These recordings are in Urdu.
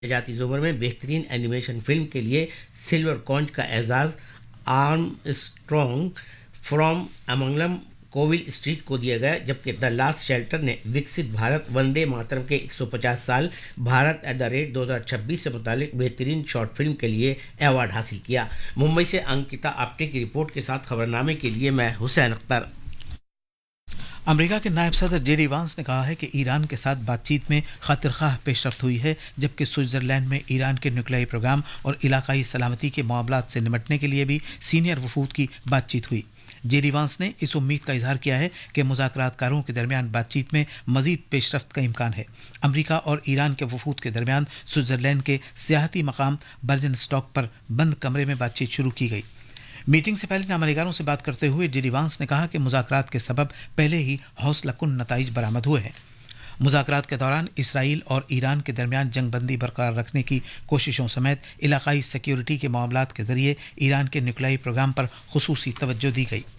جاتی زمر میں بہترین اینیمیشن فلم کے لیے سلور کونچ کا اعزاز آرم اسٹرانگ فرام امنگلم کوول اسٹریٹ کو دیا گیا، جبکہ دا لاسٹ شیلٹر نے وکست بھارت وندے ماترم کے 150 سال بھارت @2026 سے متعلق بہترین شارٹ فلم کے لیے ایوارڈ حاصل کیا۔ ممبئی سے انکتا آپٹے کی رپورٹ کے ساتھ خبرنامے کے لیے میں حسین اختر۔ امریکہ کے نائب صدر جے ڈی وانس نے کہا ہے کہ ایران کے ساتھ بات چیت میں خاطر خواہ پیش رفت ہوئی ہے، جبکہ سوئٹزرلینڈ میں ایران کے نیوکلیائی پروگرام اور علاقائی سلامتی کے معاملات سے نمٹنے کے لیے بھی سینئر وفود کی بات چیت ہوئی۔ جے ڈی وانس نے اس امید کا اظہار کیا ہے کہ مذاکرات کاروں کے درمیان بات چیت میں مزید پیش رفت کا امکان ہے۔ امریکہ اور ایران کے وفود کے درمیان سوئٹزرلینڈ کے سیاحتی مقام برجن اسٹاک پر بند کمرے میں بات چیت شروع کی گئی۔ میٹنگ سے پہلے نامہ نگاروں سے بات کرتے ہوئے جے ڈی وانس نے کہا کہ مذاکرات کے سبب پہلے ہی حوصلہ کن نتائج برآمد ہوئے ہیں۔ مذاکرات کے دوران اسرائیل اور ایران کے درمیان جنگ بندی برقرار رکھنے کی کوششوں سمیت علاقائی سیکیورٹی کے معاملات کے ذریعے ایران کے نیوکلیائی پروگرام پر خصوصی توجہ دی گئی۔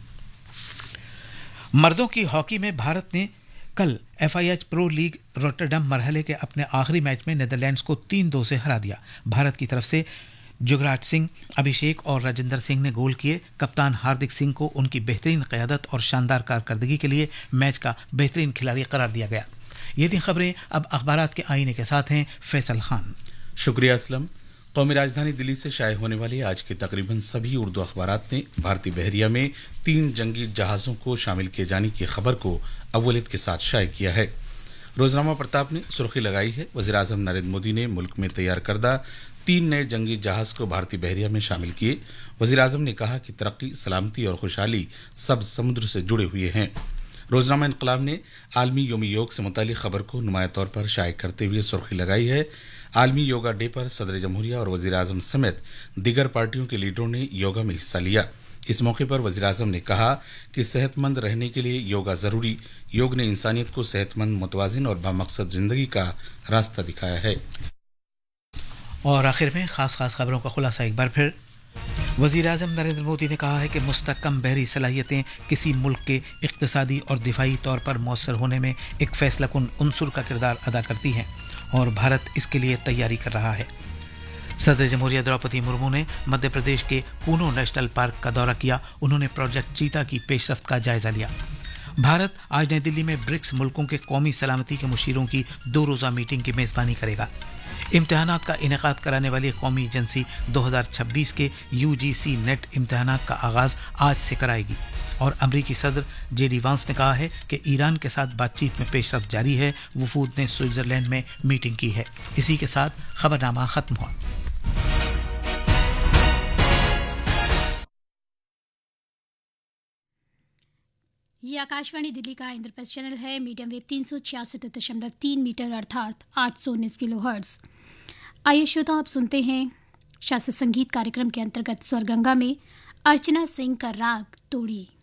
مردوں کی ہاکی میں بھارت نے کل FIH پرو لیگ روٹرڈم مرحلے کے اپنے آخری میچ میں نیدرلینڈز کو 3-2 سے ہرا دیا۔ بھارت کی طرف سے جگراج سنگھ، ابھیشیک اور راجندر سنگھ نے گول کیے۔ کپتان ہاردک سنگھ کو ان کی بہترین قیادت اور شاندار کارکردگی کے لیے میچ کا بہترین کھلاڑی قرار دیا گیا۔ یہ تھی خبریں، اب اخبارات کے آئینے کے ساتھ ہیں فیصل خان۔ شکریہ اسلم۔ قومی راجدھانی دلی سے شائع ہونے والے آج کے تقریباً سبھی اردو اخبارات نے بھارتی بحریہ میں 3 جنگی جہازوں کو شامل کیے جانے کی خبر کو اولیت کے ساتھ شائع کیا ہے۔ روزنامہ پرتاپ نے سرخی لگائی ہے، وزیراعظم نریندر مودی نے ملک میں تیار کردہ 3 نئے جنگی جہاز کو بھارتی بحریہ میں شامل کیے۔ وزیراعظم نے کہا کہ ترقی، سلامتی اور خوشحالی سب سمندر سے جڑے ہوئے ہیں۔ روزنامہ انقلاب نے عالمی یوم یوگ سے متعلق خبر کو نمایاں طور پر شائع کرتے ہوئے سرخی لگائی ہے، عالمی یوگا ڈے پر صدر جمہوریہ اور وزیراعظم سمیت دیگر پارٹیوں کے لیڈروں نے یوگا میں حصہ لیا۔ اس موقع پر وزیراعظم نے کہا کہ صحت مند رہنے کے لیے یوگا ضروری، یوگ نے انسانیت کو صحت مند، متوازن اور بامقصد زندگی کا راستہ دکھایا ہے۔ اور آخر میں خاص خبروں کا خلاصہ ایک بار پھر۔ وزیراعظم نریندر مودی نے کہا ہے کہ مستحکم بحری صلاحیتیں کسی ملک کے اقتصادی اور دفاعی طور پر مؤثر ہونے میں ایک فیصلہ کن عنصر کا کردار ادا کرتی ہیں اور بھارت اس کے لیے تیاری کر رہا ہے۔ صدر جمہوریہ دروپدی مرمو نے مدھیہ پردیش کے پونو نیشنل پارک کا دورہ کیا۔ انہوں نے پروجیکٹ چیتا کی پیش رفت کا جائزہ لیا۔ بھارت آج نئی دلی میں برکس ملکوں کے قومی سلامتی کے مشیروں کی 2 روزہ میٹنگ کی میزبانی کرے گا۔ امتحانات کا انعقاد کرانے والی قومی ایجنسی 2026 کے UGC نیٹ امتحانات کا آغاز آج سے کرائے گی۔ اور امریکی صدر جے ڈی وانس نے کہا ہے کہ ایران کے ساتھ بات چیت میں پیش رفت جاری ہے۔ وفود نے سوئٹزرلینڈ میں میٹنگ کی ہے۔ اسی کے ساتھ خبرنامہ ختم ہوا۔ یہ آکاشوانی دلی کا اندرپرستھ چینل ہے، میڈیم ویو 366.3 میٹر ارتھات 819 کلو ہرٹز۔ آئیے شروتا آپ سنتے ہیں شاستر سنگیت کارکرم کے انترگت سور گنگا میں ارچنا سنگھ کا راگ توڑی۔